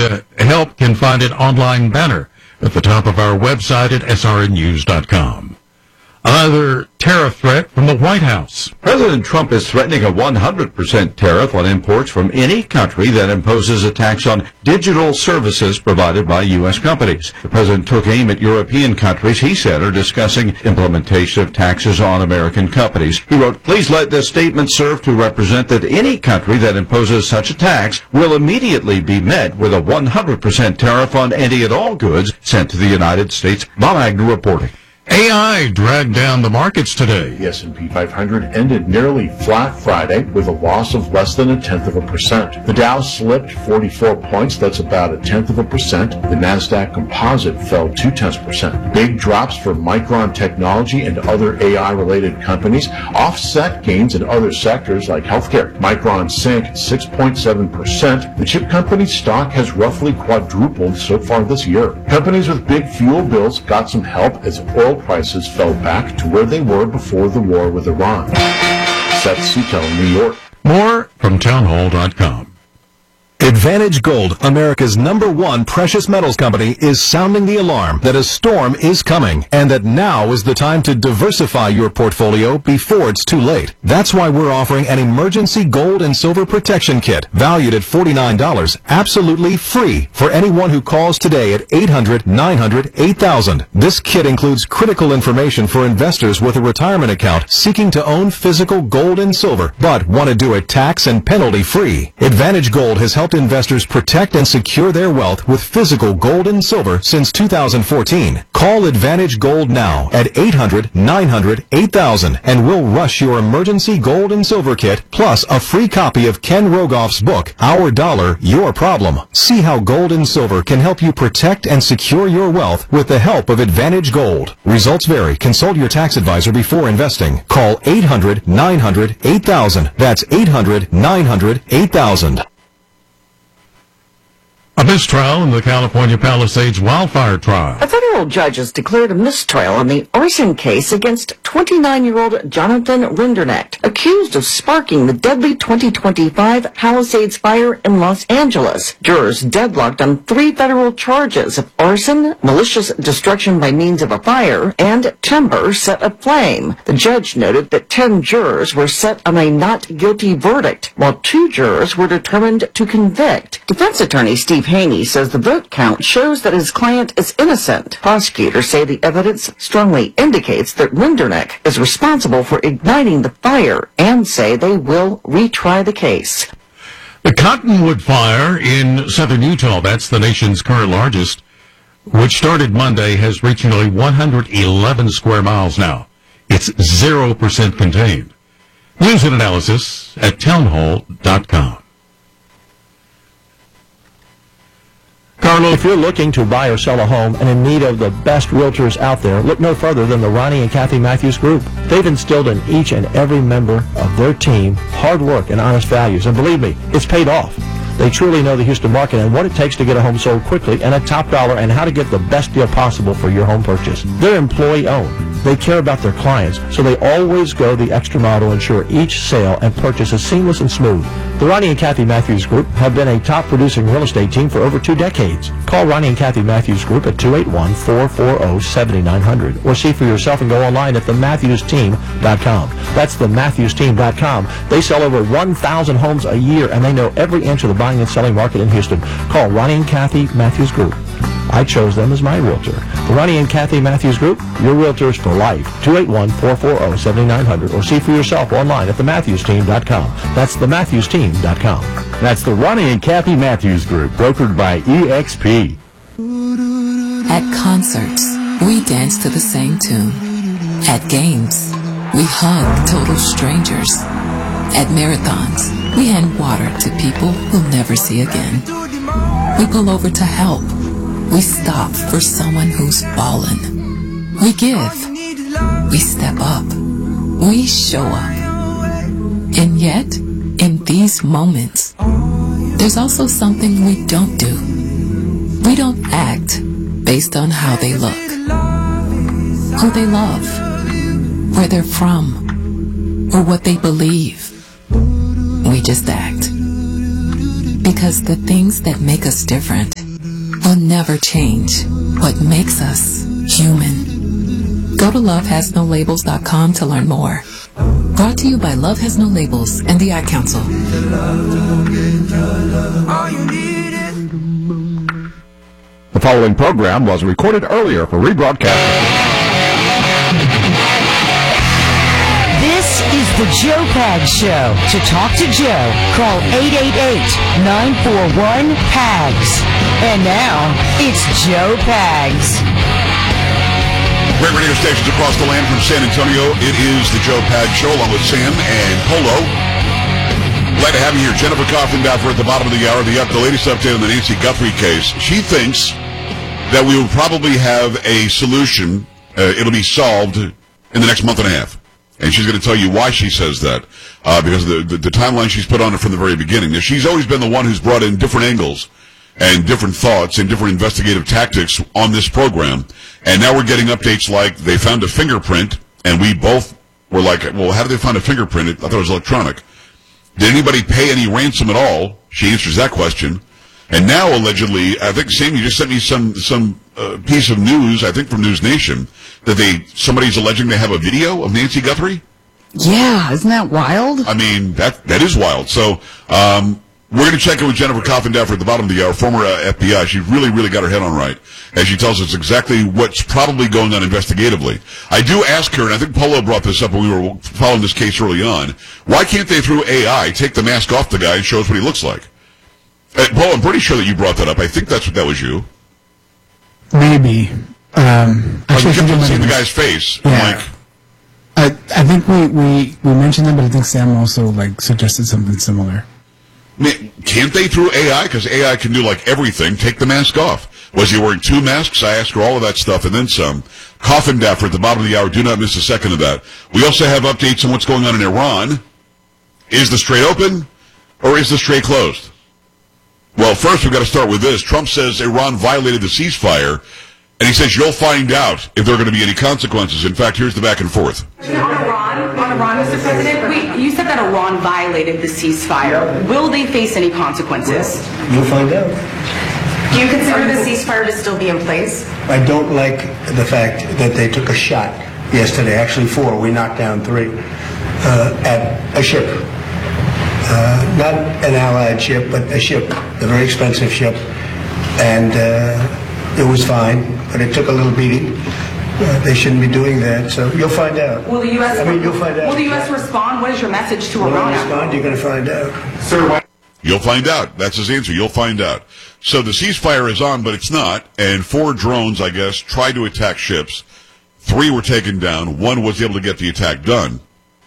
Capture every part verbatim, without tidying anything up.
uh, help can find an online banner at the top of our website at S R N news dot com. Another tariff threat from the White House. President Trump is threatening a one hundred percent tariff on imports from any country that imposes a tax on digital services provided by U S companies. The president took aim at European countries he said are discussing implementation of taxes on American companies. He wrote, "Please let this statement serve to represent that any country that imposes such a tax will immediately be met with a one hundred percent tariff on any and all goods sent to the United States." Bob Agnew reporting. A I dragged down the markets today. The S and P five hundred ended nearly flat Friday with a loss of less than a tenth of a percent. The Dow slipped forty-four points, that's about a tenth of a percent. The NASDAQ Composite fell two tenths of a percent. Big drops for Micron Technology and other A I-related companies offset gains in other sectors like healthcare. Micron sank six point seven percent. The chip company's stock has roughly quadrupled so far this year. Companies with big fuel bills got some help as oil prices fell back to where they were before the war with Iran. Seth Sito, New York. More from town hall dot com. Advantage Gold, America's number one precious metals company, is sounding the alarm that a storm is coming and that now is the time to diversify your portfolio before it's too late. That's why we're offering an emergency gold and silver protection kit valued at forty-nine dollars, absolutely free for anyone who calls today at eight hundred, nine hundred, eight thousand. This kit includes critical information for investors with a retirement account seeking to own physical gold and silver but want to do it tax and penalty free. Advantage Gold has helped investors protect and secure their wealth with physical gold and silver since two thousand fourteen. Call Advantage Gold now at eight hundred, nine hundred, eight thousand and we'll rush your emergency gold and silver kit plus a free copy of Ken Rogoff's book, Our Dollar, Your Problem. See how gold and silver can help you protect and secure your wealth with the help of Advantage Gold. Results vary. Consult your tax advisor before investing. Call eight hundred, nine hundred, eight thousand. That's eight hundred, nine hundred, eight thousand. A mistrial in the California Palisades wildfire trial. A federal judge has declared a mistrial in the arson case against twenty-nine-year-old Jonathan Rinderknecht, accused of sparking the deadly twenty twenty-five Palisades fire in Los Angeles. Jurors deadlocked on three federal charges of arson, malicious destruction by means of a fire, and timber set aflame. The judge noted that ten jurors were set on a not guilty verdict, while two jurors were determined to convict. Defense attorney Steve Haney says the vote count shows that his client is innocent. Prosecutors say the evidence strongly indicates that Rinderknecht is responsible for igniting the fire and say they will retry the case. The Cottonwood Fire in southern Utah, that's the nation's current largest, which started Monday, has reached nearly one hundred eleven square miles now. It's zero percent contained. News and analysis at town hall dot com. Carlo, if you're looking to buy or sell a home and in need of the best realtors out there, look no further than the Ronnie and Kathy Matthews Group. They've instilled in each and every member of their team hard work and honest values, and believe me, it's paid off. They truly know the Houston market and what it takes to get a home sold quickly and at top dollar and how to get the best deal possible for your home purchase. They're employee-owned. They care about their clients, so they always go the extra mile to ensure each sale and purchase is seamless and smooth. The Ronnie and Kathy Matthews Group have been a top-producing real estate team for over two decades. Call Ronnie and Kathy Matthews Group at two eight one, four four zero, seven nine zero zero or see for yourself and go online at the matthews team dot com. That's the matthews team dot com. They sell over one thousand homes a year, and they know every inch of the buying and selling market in Houston. Call Ronnie and Kathy Matthews Group. I chose them as my realtor. The Ronnie and Kathy Matthews Group, your realtors for life. two eight one, four four zero, seven nine zero zero or see for yourself online at the matthews team dot com. That's the matthews team dot com. That's the Ronnie and Kathy Matthews Group, brokered by E X P. At concerts, we dance to the same tune. At games, we hug total strangers. At marathons, we hand water to people we'll never see again. We pull over to help. We stop for someone who's fallen. We give. We step up. We show up. And yet, in these moments, there's also something we don't do. We don't act based on how they look, who they love, where they're from, or what they believe. We just act. Because the things that make us different will never change. What makes us human. Go to love has no labels dot com to learn more. Brought to you by Love Has No Labels and the Ad Council. The following program was recorded earlier for rebroadcast. This is the Joe Pags Show. To talk to Joe, call eight eight eight, nine four one, P A G S. And now, it's Joe Pags. Great radio stations across the land from San Antonio. It is the Joe Pags Show along with Sam and Polo. Glad to have you here. Jennifer Coffindaffer at the bottom of the hour. The, the latest update on the Nancy Guthrie case. She thinks that we will probably have a solution. Uh, it'll be solved in the next month and a half. And she's going to tell you why she says that, uh, because of the, the, the timeline she's put on it from the very beginning. Now, she's always been the one who's brought in different angles and different thoughts and different investigative tactics on this program. And now we're getting updates like they found a fingerprint, and we both were like, well, how did they find a fingerprint? I thought it was electronic. Did anybody pay any ransom at all? She answers that question. And now, allegedly, I think, Sam, you just sent me some some uh, piece of news, I think from News Nation, that they somebody's alleging they have a video of Nancy Guthrie. Yeah, isn't that wild? I mean, that that is wild. So um, we're going to check in with Jennifer Coffindaffer at the bottom of the hour, former uh, F B I. She really, really got her head on right, as she tells us exactly what's probably going on investigatively. I do ask her, and I think Polo brought this up when we were following this case early on, why can't they, through A I, take the mask off the guy and show us what he looks like? Uh, Paul, I'm pretty sure that you brought that up. I think that's what that was you. Maybe. Um, I actually, kept I think seeing the it guy's face. Yeah. I'm like, I, I think we, we, we mentioned that, but I think Sam also like suggested something similar. man, can't they through A I? Because A I can do like everything. Take the mask off. Was he wearing two masks? I asked her all of that stuff and then some. Coffindaffer at the bottom of the hour. Do not miss a second of that. We also have updates on what's going on in Iran. Is the strait open or is the strait closed? Well, first we've got to start with this. Trump says Iran violated the ceasefire, and he says you'll find out if there are going to be any consequences. In fact, here's the back and forth. On Iran, on Iran, Mister President, wait, you said that Iran violated the ceasefire. Will they face any consequences? You'll find out. Do you consider the ceasefire to still be in place? I don't like the fact that they took a shot yesterday, actually four, we knocked down three, uh, at a ship. Uh, not an Allied ship, but a ship, a very expensive ship, and uh, it was fine, but it took a little beating. Uh, they shouldn't be doing that, so you'll find out. Will the U S I mean, you'll find out. Will the U S respond? What is your message to Will Iran? they respond? You're going to find out. Sir, why? You'll find out. That's his answer. You'll find out. So the ceasefire is on, but it's not, and four drones, I guess, tried to attack ships. Three were taken down. One was able to get the attack done.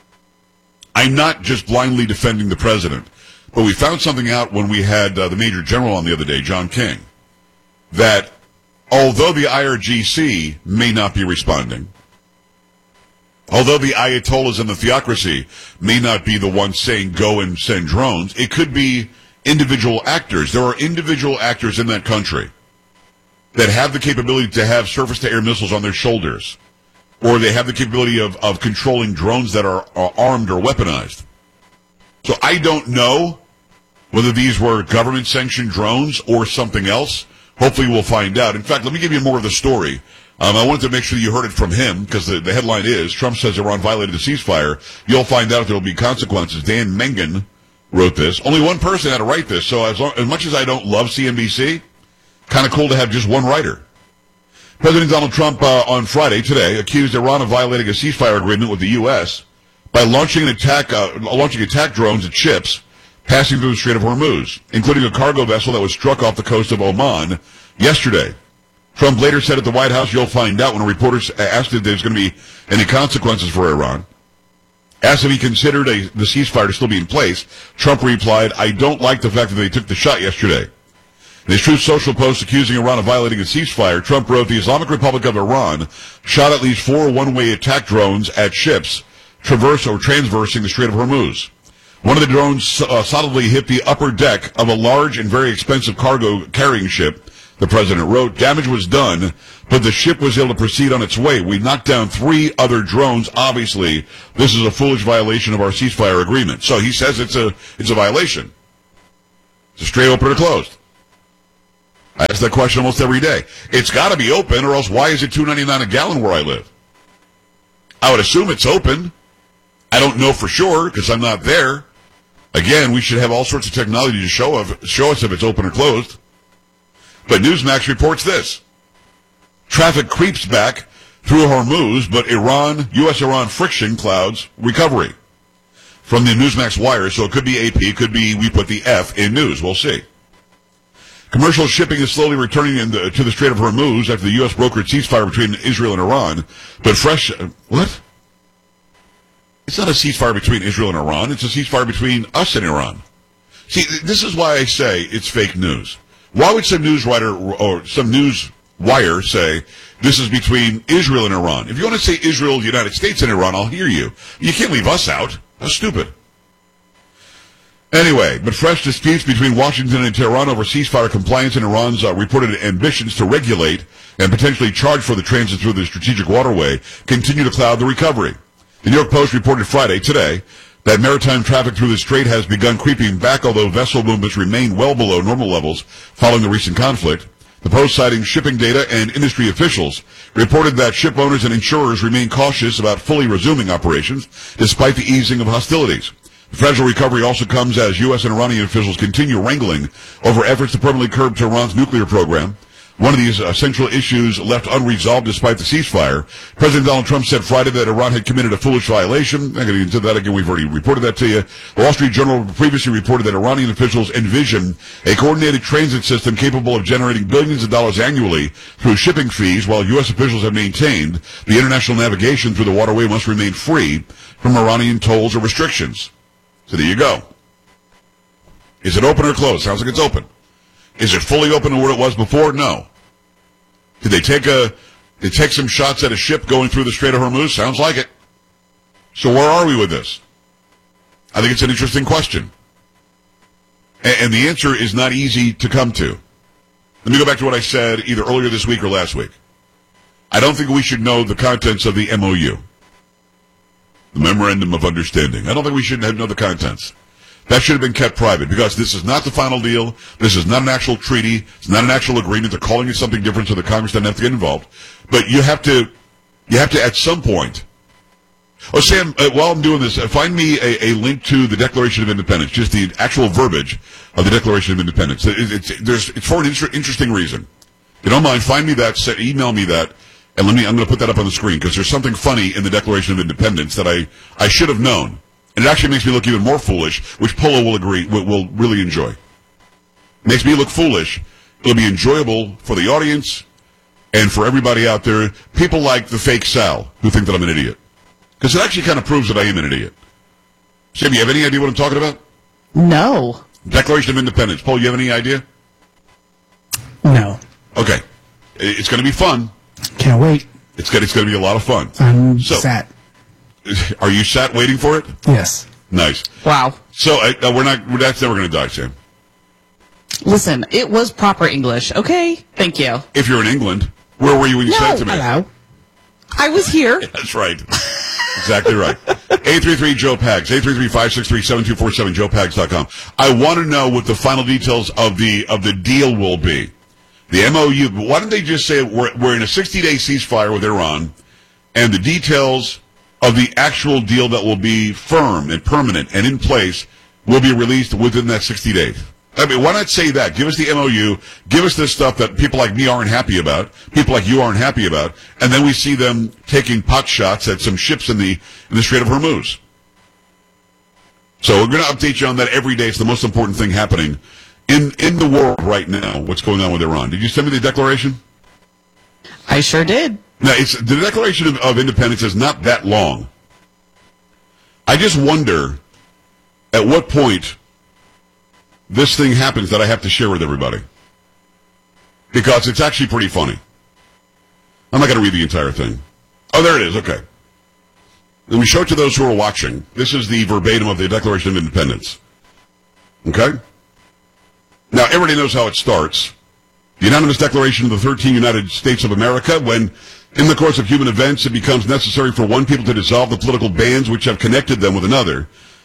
I'm not just blindly defending the president, but we found something out when we had uh, the Major General on the other day, John King, that although the I R G C may not be responding, although the Ayatollahs and the theocracy may not be the ones saying go and send drones, it could be individual actors. There are individual actors in that country that have the capability to have surface-to-air missiles on their shoulders, or they have the capability of, of controlling drones that are, are armed or weaponized. So I don't know whether these were government-sanctioned drones or something else. Hopefully we'll find out. In fact, let me give you more of the story. Um, I wanted to make sure you heard it from him, because the, the headline is, Trump says Iran violated the ceasefire. You'll find out there will be consequences. Dan Mengen wrote this. Only one person had to write this, so as, long, as much as I don't love C N B C, kind of cool to have just one writer. President Donald Trump uh, on Friday, today, accused Iran of violating a ceasefire agreement with the U S by launching an attack, uh, launching attack drones at ships passing through the Strait of Hormuz, including a cargo vessel that was struck off the coast of Oman yesterday. Trump later said at the White House, you'll find out, when reporters asked if there's going to be any consequences for Iran. Asked if he considered a, the ceasefire to still be in place, Trump replied, I don't like the fact that they took the shot yesterday. In his Truth Social post accusing Iran of violating a ceasefire, Trump wrote, the Islamic Republic of Iran shot at least four one-way attack drones at ships traverse or transversing the Strait of Hormuz. One of the drones uh, solidly hit the upper deck of a large and very expensive cargo carrying ship, the president wrote. Damage was done, but the ship was able to proceed on its way. We knocked down three other drones. Obviously, this is a foolish violation of our ceasefire agreement. So he says it's a it's a violation. Is it straight open or closed? I ask that question almost every day. It's got to be open, or else why is it two ninety-nine a gallon where I live? I would assume it's open. I don't know for sure because I'm not there. Again, we should have all sorts of technology to show of, show us if it's open or closed. But Newsmax reports this. Traffic creeps back through Hormuz, but Iran, U S Iran friction clouds recovery. From the Newsmax wire, so it could be A P, it could be we put the F in news. We'll see. Commercial shipping is slowly returning in the, to the Strait of Hormuz after the U S brokered ceasefire between Israel and Iran. But fresh... Uh, what? It's not a ceasefire between Israel and Iran. It's a ceasefire between us and Iran. See, this is why I say it's fake news. Why would some news writer or some news wire say this is between Israel and Iran? If you want to say Israel, the United States, and Iran, I'll hear you. You can't leave us out. That's stupid. Anyway, but fresh disputes between Washington and Tehran over ceasefire compliance and Iran's uh, reported ambitions to regulate and potentially charge for the transit through the strategic waterway continue to cloud the recovery. The New York Post reported Friday, today, that maritime traffic through the strait has begun creeping back, although vessel movements remain well below normal levels following the recent conflict. The Post, citing shipping data and industry officials, reported that ship owners and insurers remain cautious about fully resuming operations despite the easing of hostilities. The fragile recovery also comes as U S and Iranian officials continue wrangling over efforts to permanently curb Tehran's nuclear program. One of these uh, central issues left unresolved despite the ceasefire. President Donald Trump said Friday that Iran had committed a foolish violation. I'm going to get into that again. We've already reported that to you. The Wall Street Journal previously reported that Iranian officials envision a coordinated transit system capable of generating billions of dollars annually through shipping fees, while U S officials have maintained the international navigation through the waterway must remain free from Iranian tolls or restrictions. So there you go. Is it open or closed? Sounds like it's open. Is it fully open to where it was before? No. Did they take a, they take some shots at a ship going through the Strait of Hormuz? Sounds like it. So where are we with this? I think it's an interesting question. And, and the answer is not easy to come to. Let me go back to what I said either earlier this week or last week. I don't think we should know the contents of the M O U. The Memorandum of Understanding. I don't think we should know the contents. That should have been kept private because this is not the final deal. This is not an actual treaty. It's not an actual agreement. They're calling it something different so the Congress doesn't have to get involved. But you have to, you have to at some point. Oh, Sam, uh, while I'm doing this, uh, find me a, a link to the Declaration of Independence, just the actual verbiage of the Declaration of Independence. It, it's, there's, it's for an inter- interesting reason. If you don't mind, find me that, set, email me that, and let me, I'm going to put that up on the screen because there's something funny in the Declaration of Independence that I, I should have known. And it actually makes me look even more foolish, which Polo will agree, will, will really enjoy. Makes me look foolish. It'll be enjoyable for the audience and for everybody out there, people like the fake Sal, who think that I'm an idiot. Because it actually kind of proves that I am an idiot. Sam, you have any idea what I'm talking about? No. Declaration of Independence. Paul, you have any idea? No. Okay. It's going to be fun. Can't wait. It's going, it's going to be a lot of fun. I'm so, sat. Are you sat waiting for it? Yes. Nice. Wow. So uh, we're not. That's never going to die, Sam. Listen, it was proper English. Okay. Thank you. If you're in England, where were you when you no, said it to me? Hello. I was here. That's right. Exactly right. eight three three Joe Pags. eight three three, five six three, seven two four seven. joe pags dot com. I want to know what the final details of the of the deal will be. The M O U. Why don't they just say we're we're in a sixty-day ceasefire with Iran, and the details of the actual deal that will be firm and permanent and in place will be released within that sixty days. I mean, why not say that? Give us the M O U, give us this stuff that people like me aren't happy about, people like you aren't happy about, and then we see them taking pot shots at some ships in the in the Strait of Hormuz. So we're going to update you on that every day. It's the most important thing happening in, in the world right now, what's going on with Iran. Did you send me the declaration? I sure did. Now, it's, the Declaration of, of Independence is not that long. I just wonder at what point this thing happens that I have to share with everybody. Because it's actually pretty funny. I'm not going to read the entire thing. Oh, there it is. Okay. Let me show it to those who are watching. This is the verbatim of the Declaration of Independence. Okay? Now, everybody knows how it starts. The unanimous declaration of the thirteen United States of America, when in the course of human events it becomes necessary for one people to dissolve the political bands which have connected them with another,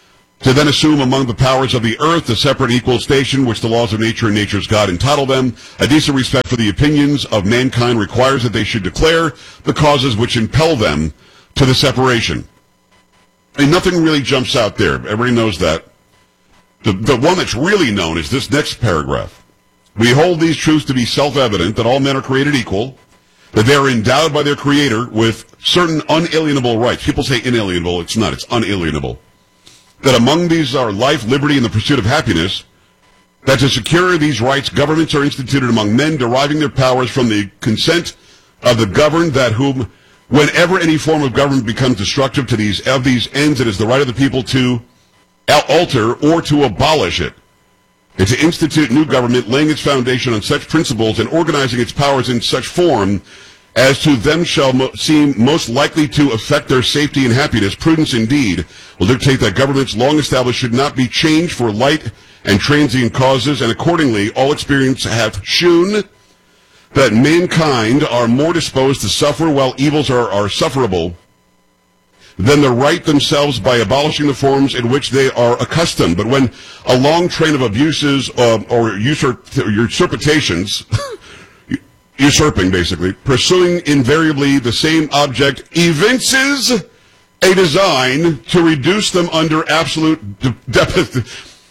to then assume among the powers of the earth the separate and equal station which the laws of nature and nature's God entitle them. A decent respect for the opinions of mankind requires that they should declare the causes which impel them to the separation. And nothing really jumps out there. Everybody knows that. The, the one that's really known is this next paragraph. We hold these truths to be self-evident, that all men are created equal, that they are endowed by their Creator with certain unalienable rights. People say inalienable. It's not. It's unalienable. That among these are life, liberty, and the pursuit of happiness, that to secure these rights, governments are instituted among men, deriving their powers from the consent of the governed, that whom, whenever any form of government becomes destructive to these of these ends, it is the right of the people to alter or to abolish it, and to institute new government, laying its foundation on such principles and organizing its powers in such form as to them shall mo- seem most likely to affect their safety and happiness. Prudence indeed will dictate that governments long established should not be changed for light and transient causes, and accordingly all experience have shewn that mankind are more disposed to suffer while evils are, are sufferable than the right themselves by abolishing the forms in which they are accustomed. But when a long train of abuses uh, or usurp- usurpations, usurping basically, pursuing invariably the same object, evinces a design to reduce them under absolute de- de-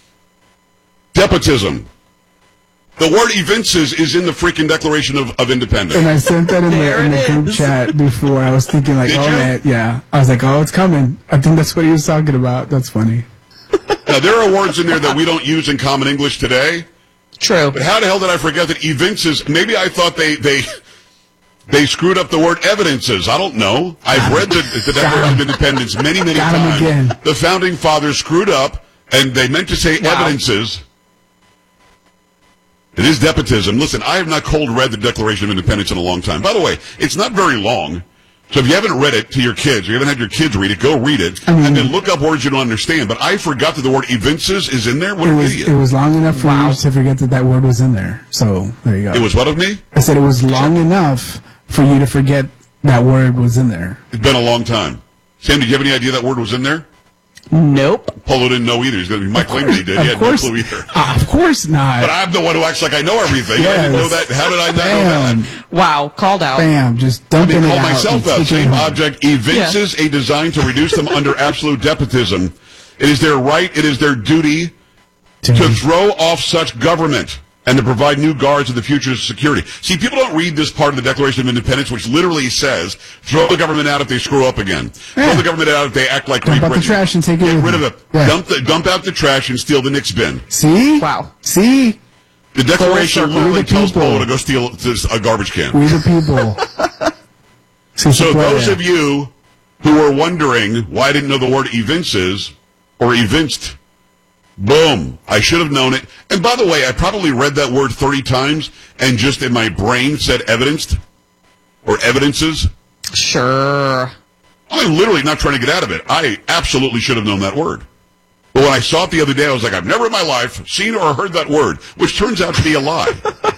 despotism. The word evinces is in the freaking Declaration of, of Independence. And I sent that in the, in the group chat before. I was thinking like, Did oh you? man, yeah. I was like, oh, it's coming. I think that's what he was talking about. That's funny. Now, there are words in there that we don't use in common English today. True. But how the hell did I forget that evinces? Maybe I thought they they they screwed up the word evidences. I don't know. I've read the, the Declaration of Independence many, many Got him times. again. The founding fathers screwed up, and they meant to say Wow. evidences. It is despotism. Listen, I have not cold read the Declaration of Independence in a long time. By the way, it's not very long. So if you haven't read it to your kids, or you haven't had your kids read it, go read it, I mean, and then look up words you don't understand. But I forgot that the word evinces is in there. What It an was, idiot. it was long enough for you to forget that that word was in there. So there you go. It was what of me? I said it was long enough for you to forget that word was in there. It's been a long time. Sam, did you have any idea that word was in there? Nope. Polo didn't know either. He's gonna, he might claim that he did. Of He had course, no clue either. uh, of course not. But I'm the one who acts like I know everything. I Yes. didn't know that. How did I not Bam. know that? Wow. Called out. Bam, just I dumping mean, it call out. myself and out. taking Same it home. object evinces a design to reduce them under absolute despotism. It is their right, it is their duty To to me. throw off such government and to provide new guards of the future's security. See, people don't read this part of the Declaration of Independence, which literally says, throw the government out if they screw up again. Throw Yeah. the government out if they act like Dump Great out the Britain. trash and take it Get with rid of you. it. Yeah. Dump, the, dump out the trash and steal the Knicks bin. See? Wow. See? The Declaration circle. literally We the tells people. Polo to go steal a garbage can. We the people. See, So Sequoia. those of you who were wondering why I didn't know the word evinces or evinced, boom, I should have known it. And by the way, I probably read that word thirty times and just in my brain said evidenced or evidences. Sure. I'm literally not trying to get out of it. I absolutely should have known that word. But when I saw it the other day, I was like, I've never in my life seen or heard that word, which turns out to be a lie.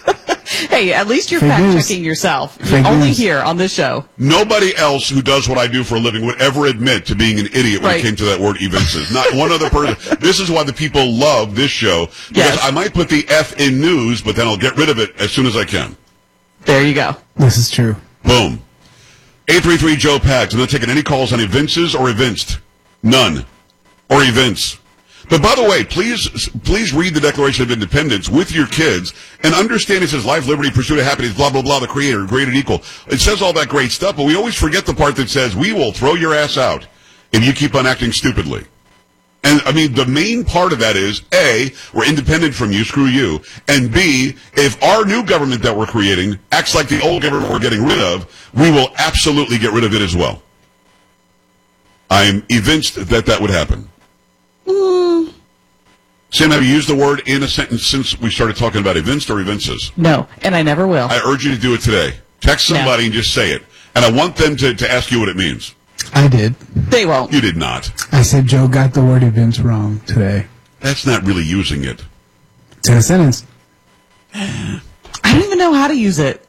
Hey, at least you're Fake fact news. checking yourself. Fake Only news. here on this show. Nobody else who does what I do for a living would ever admit to being an idiot when Right. it came to that word evinces. Not one other person. This is why the people love this show. Because Yes. I might put the F in news, but then I'll get rid of it as soon as I can. There you go. This is true. Boom. eight three three Joe Pags. I'm not taking any calls on evinces or evinced. None. Or evince. But by the way, please please read the Declaration of Independence with your kids and understand it says life, liberty, pursuit of happiness, blah, blah, blah, the Creator, created equal. It says all that great stuff, but we always forget the part that says we will throw your ass out if you keep on acting stupidly. And, I mean, the main part of that is, A, we're independent from you, screw you, and B, if our new government that we're creating acts like the old government we're getting rid of, we will absolutely get rid of it as well. I'm evinced that that would happen. Mm, Sam, have you used the word in a sentence since we started talking about evinced or evinces? no, and I never will. I urge you to do it today. Text somebody and just say it. And I want them to, to ask you what it means. I did. They won't. You did not. I said Joe got the word events wrong today. That's not really using it. It's in a sentence. I don't even know how to use it.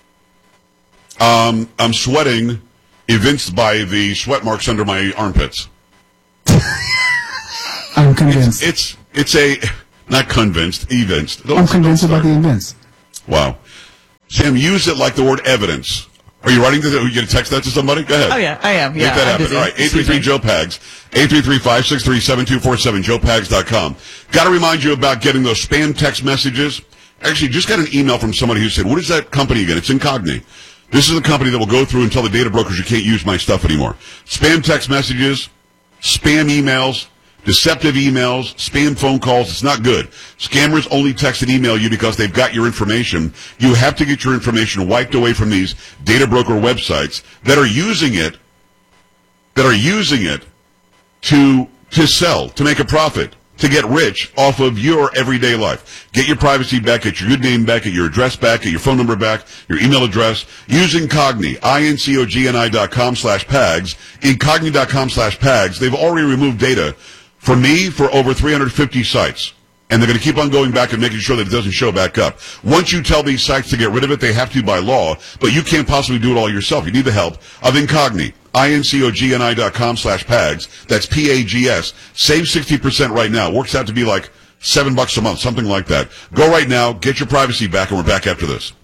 Um, I'm sweating, evinced by the sweat marks under my armpits. I'm convinced. It's, it's, it's a, not convinced, evinced. Don't, I'm convinced about the events. Wow. Sam, use it like the word evidence. Are you writing this? Are you going to text that to somebody? Go ahead. Oh, yeah, I am. Make Yeah, that I'm happen. busy. All right, eight three three, Joe Pags, eight three three, five six three, seven two four seven, joe pags dot com. Got to remind you about getting those spam text messages. Actually, just got an email from somebody who said, what is that company again? It's Incogni. This is a company that will go through and tell the data brokers you can't use my stuff anymore. Spam text messages, spam emails, deceptive emails, spam phone calls. It's not good. Scammers only text and email you because they've got your information. You have to get your information wiped away from these data broker websites that are using it, that are using it to, to sell, to make a profit, to get rich off of your everyday life. Get your privacy back, get your good name back, get your address back, get your phone number back, your email address. Use Incogni, I-N-C-O-G-N-I dot com slash PAGS, Incogni dot com slash PAGS. They've already removed data for me for over three hundred fifty sites. And they're going to keep on going back and making sure that it doesn't show back up. Once you tell these sites to get rid of it, they have to by law, but you can't possibly do it all yourself. You need the help of Incogni. I-N-C-O-G-N-I dot com slash PAGS. That's P A G S. Save sixty percent right now. Works out to be like seven bucks a month, something like that. Go right now, get your privacy back, and we're back after this.